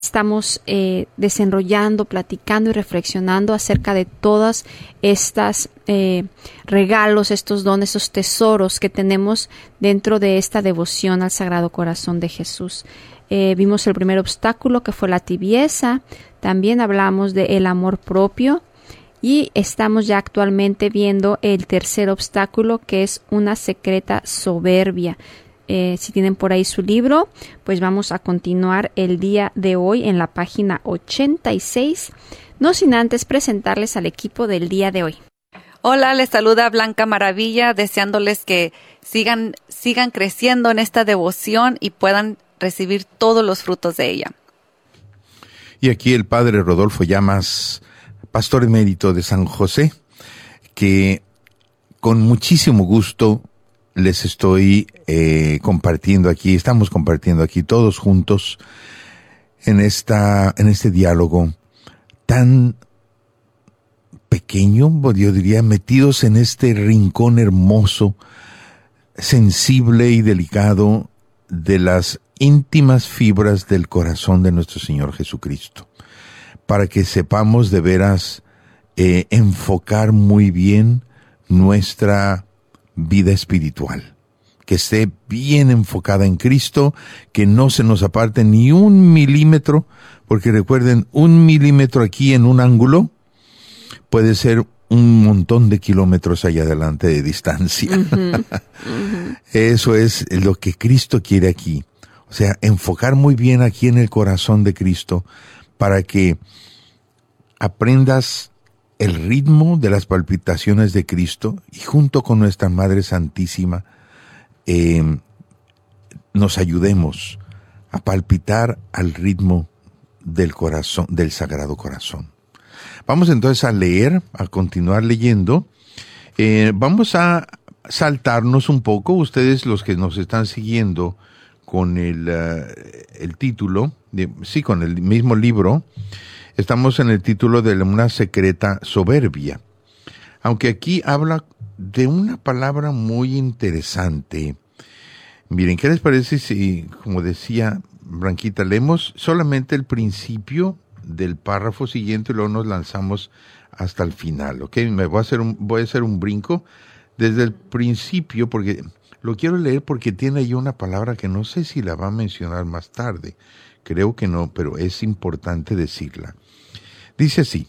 Estamos desenrollando, platicando y reflexionando acerca de todas estas regalos, estos dones, estos tesoros que tenemos dentro de esta devoción al Sagrado Corazón de Jesús. Vimos el primer obstáculo, que fue la tibieza. También hablamos del amor propio. Y estamos ya actualmente viendo el tercer obstáculo, que es una secreta soberbia. Si tienen por ahí su libro, pues vamos a continuar el día de hoy en la página 86, no sin antes presentarles al equipo del día de hoy. Hola, les saluda Blanca Maravilla, deseándoles que sigan creciendo en esta devoción y puedan recibir todos los frutos de ella. Y aquí el padre Rodolfo Llamas, pastor emérito de San José, que con muchísimo gusto les estoy estamos compartiendo aquí todos juntos en este diálogo tan pequeño, yo diría, metidos en este rincón hermoso, sensible y delicado de las íntimas fibras del corazón de nuestro Señor Jesucristo, para que sepamos de veras enfocar muy bien nuestra vida espiritual, que esté bien enfocada en Cristo, que no se nos aparte ni un milímetro, porque recuerden, 1 milímetro aquí en un ángulo puede ser un montón de kilómetros allá adelante de distancia. Eso es lo que Cristo quiere aquí. O sea, enfocar muy bien aquí en el corazón de Cristo para que aprendas el ritmo de las palpitaciones de Cristo y junto con nuestra Madre Santísima nos ayudemos a palpitar al ritmo del corazón, del Sagrado Corazón. Vamos entonces a continuar leyendo. Vamos a saltarnos un poco, ustedes los que nos están siguiendo con el título, con el mismo libro. Estamos en el título de una secreta soberbia. Aunque aquí habla de una palabra muy interesante. Miren, ¿qué les parece si, como decía Blanquita, leemos solamente el principio del párrafo siguiente y luego nos lanzamos hasta el final? ¿Ok? Voy a hacer un brinco desde el principio, porque lo quiero leer porque tiene ahí una palabra que no sé si la va a mencionar más tarde. Creo que no, pero es importante decirla. Dice así: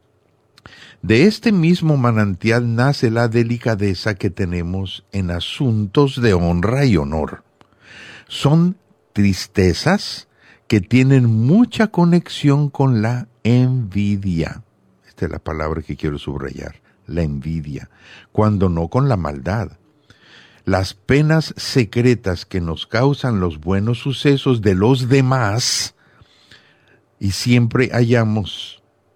de este mismo manantial nace la delicadeza que tenemos en asuntos de honra y honor. Son tristezas que tienen mucha conexión con la envidia. Esta es la palabra que quiero subrayar, la envidia, cuando no con la maldad. Las penas secretas que nos causan los buenos sucesos de los demás, y siempre hallamos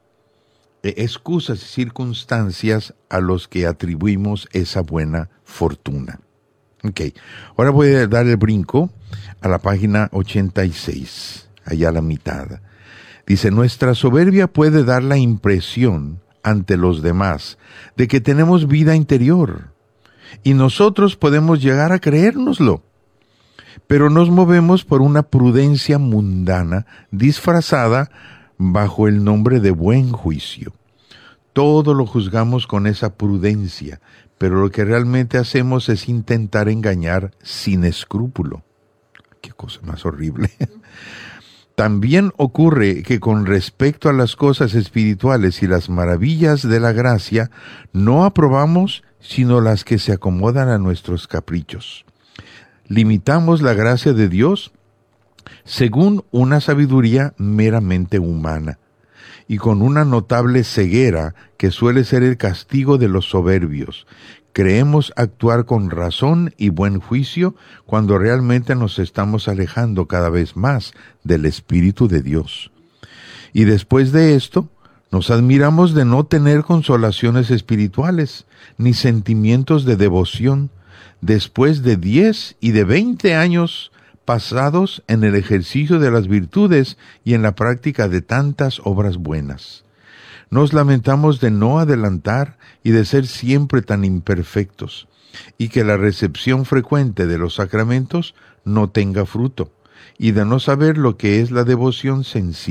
excusas y circunstancias a los que atribuimos esa buena fortuna. Ok, ahora voy a dar el brinco a la página 86, allá a la mitad. Dice: nuestra soberbia puede dar la impresión ante los demás de que tenemos vida interior, y nosotros podemos llegar a creérnoslo, pero nos movemos por una prudencia mundana disfrazada bajo el nombre de buen juicio. Todo lo juzgamos con esa prudencia, pero lo que realmente hacemos es intentar engañar sin escrúpulo. Qué cosa más horrible. También ocurre que con respecto a las cosas espirituales y las maravillas de la gracia, no aprobamos sino las que se acomodan a nuestros caprichos. Limitamos la gracia de Dios según una sabiduría meramente humana, y con una notable ceguera que suele ser el castigo de los soberbios. Creemos actuar con razón y buen juicio cuando realmente nos estamos alejando cada vez más del Espíritu de Dios. Y después de esto, nos admiramos de no tener consolaciones espirituales, ni sentimientos de devoción, después de 10 y de 20 años pasados en el ejercicio de las virtudes y en la práctica de tantas obras buenas. Nos lamentamos de no adelantar y de ser siempre tan imperfectos, y que la recepción frecuente de los sacramentos no tenga fruto, y de no saber lo que es la devoción sencilla.